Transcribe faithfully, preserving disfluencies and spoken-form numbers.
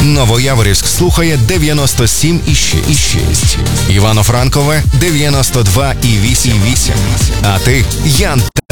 Новояворівськ слухає дев'яносто сім і шість. Івано-Франкове дев'яносто два і вісім. А ти Ян